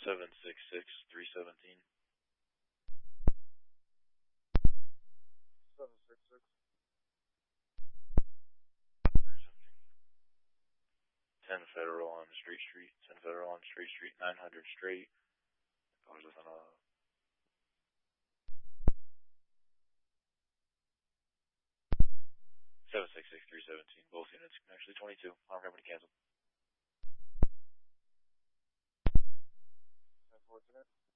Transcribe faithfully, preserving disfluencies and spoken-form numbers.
seven six six, three seventeen. seven six six. ten Federal on Straight Street, ten Federal on Straight Street, nine hundred straight. Cars within a... seven six six, three seventeen, both units, actually twenty-two, arm company canceled. Unfortunate.